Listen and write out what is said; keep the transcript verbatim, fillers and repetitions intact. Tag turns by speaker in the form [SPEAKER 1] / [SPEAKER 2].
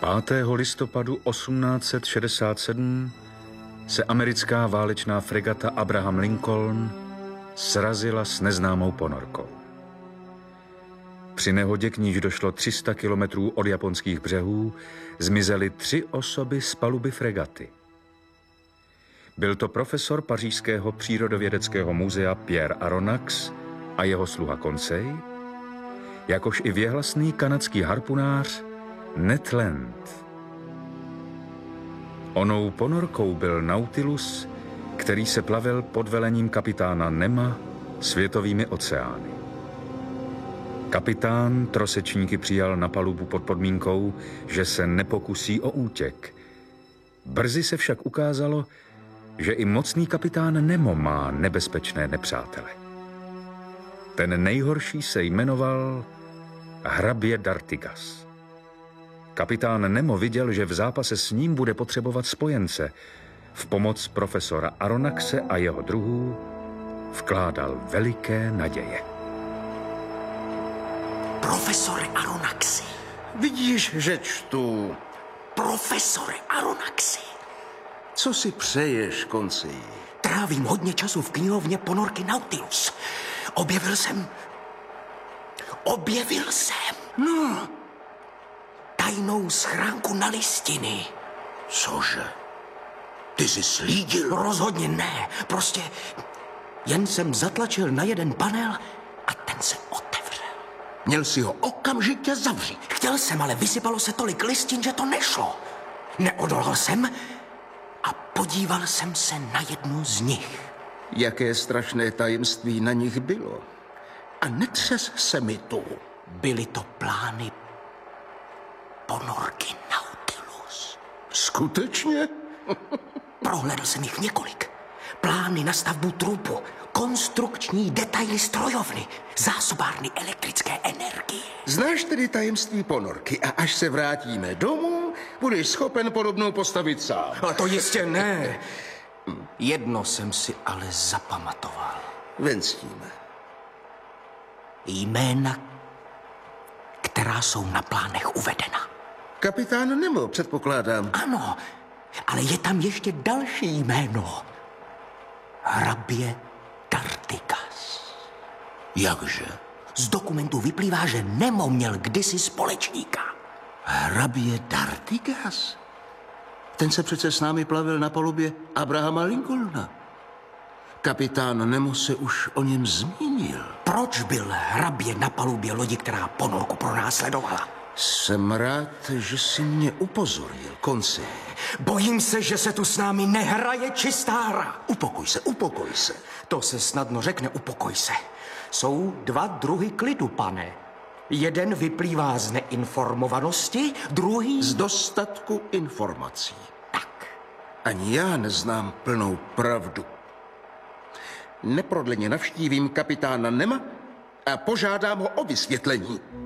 [SPEAKER 1] pátého listopadu osmnáct set šedesát sedm se americká válečná fregata Abraham Lincoln srazila s neznámou ponorkou. Při nehodě, k níž došlo tři sta kilometrů od japonských břehů, zmizely tři osoby z paluby fregaty. Byl to profesor pařížského přírodovědeckého muzea Pierre Aronnax a jeho sluha Conseil, jakož i věhlasný kanadský harpunář Ned Land. Onou ponorkou byl Nautilus, který se plavil pod velením kapitána Nema světovými oceány. Kapitán trosečníky přijal na palubu pod podmínkou, že se nepokusí o útěk. Brzy se však ukázalo, že i mocný kapitán Nemo má nebezpečné nepřátele. Ten nejhorší se jmenoval hrabě d'Artigas. Kapitán Nemo viděl, že v zápase s ním bude potřebovat spojence. V pomoc profesora Aronnaxe a jeho druhů vkládal veliké naděje.
[SPEAKER 2] Profesore Aronnaxi.
[SPEAKER 3] Vidíš, že čtu.
[SPEAKER 2] Profesore Aronnaxi.
[SPEAKER 3] Co si přeješ, Konci?
[SPEAKER 2] Trávím hodně času v knihovně ponorky Nautilus. Objevil jsem... Objevil jsem...
[SPEAKER 3] No.
[SPEAKER 2] Tajnou schránku na listiny.
[SPEAKER 3] Cože? Ty jsi slídil?
[SPEAKER 2] Rozhodně ne. Prostě jen jsem zatlačil na jeden panel a ten se otevřel.
[SPEAKER 3] Měl si ho okamžitě zavřít.
[SPEAKER 2] Chtěl jsem, ale vysypalo se tolik listin, že to nešlo. Neodolal jsem a podíval jsem se na jednu z nich.
[SPEAKER 3] Jaké strašné tajemství na nich bylo. A netřes se mi tu.
[SPEAKER 2] Byly to plány ponorky Nautilus.
[SPEAKER 3] Skutečně?
[SPEAKER 2] Prohlédl jsem jich několik. Plány na stavbu trupu, konstrukční detaily strojovny, zásobárny elektrické energie.
[SPEAKER 3] Znáš tedy tajemství ponorky a až se vrátíme domů, budeš schopen podobnou postavit sám.
[SPEAKER 2] Ale to jistě ne. Jedno jsem si ale zapamatoval.
[SPEAKER 3] Ven s tím.
[SPEAKER 2] Jména, která jsou na plánech uvedena.
[SPEAKER 3] Kapitán Nemo, předpokládám.
[SPEAKER 2] Ano, ale je tam ještě další jméno. Hrabě d'Artigas.
[SPEAKER 3] Jakže?
[SPEAKER 2] Z dokumentů vyplývá, že Nemo měl kdysi společníka.
[SPEAKER 3] Hrabě d'Artigas? Ten se přece s námi plavil na palubě Abrahama Lincolna. Kapitán Nemo se už o něm zmínil.
[SPEAKER 2] Proč byl hrabě na palubě lodi, která ponorku pronásledovala?
[SPEAKER 3] Jsem rád, že jsi mě upozornil, Konci.
[SPEAKER 2] Bojím se, že se tu s námi nehraje čistá hra.
[SPEAKER 3] Upokoj se, upokoj se.
[SPEAKER 2] To se snadno řekne, upokoj se. Jsou dva druhy klidu, pane. Jeden vyplývá z neinformovanosti, druhý...
[SPEAKER 3] Z dostatku informací.
[SPEAKER 2] Tak.
[SPEAKER 3] Ani já neznám plnou pravdu. Neprodleně navštívím kapitána Nema a požádám ho o vysvětlení.